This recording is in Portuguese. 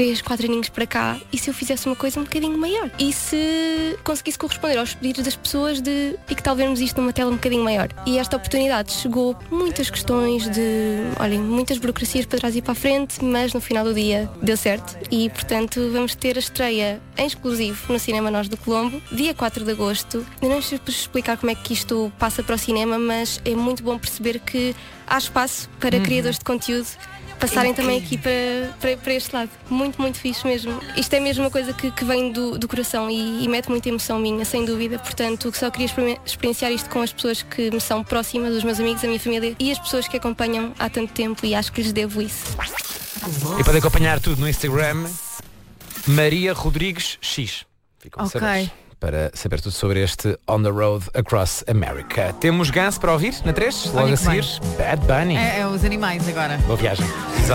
3, 4 aninhos para cá, e se eu fizesse uma coisa um bocadinho maior? E se conseguisse corresponder aos pedidos das pessoas de e que tal vermos isto numa tela um bocadinho maior? E esta oportunidade chegou, muitas questões muitas burocracias para trás e para a frente, mas no final do dia deu certo e, portanto, vamos ter a estreia em exclusivo no Cinema Nós do Colombo, dia 4 de agosto. Eu não sei explicar como é que isto passa para o cinema, mas é muito bom perceber que há espaço para criadores de conteúdo passarem também aqui para este lado. Muito, muito fixe mesmo. Isto é mesmo uma coisa que vem do coração e mete muita emoção minha, sem dúvida. Portanto, só queria experienciar isto com as pessoas que me são próximas, os meus amigos, a minha família e as pessoas que acompanham há tanto tempo, e acho que lhes devo isso. E podem acompanhar tudo no Instagram, Maria Rodrigues X. Ficam a saber para saber tudo sobre este On the Road Across America. Temos Guns para ouvir na 3, logo a seguir Bad Bunny. É os animais agora. Boa viagem.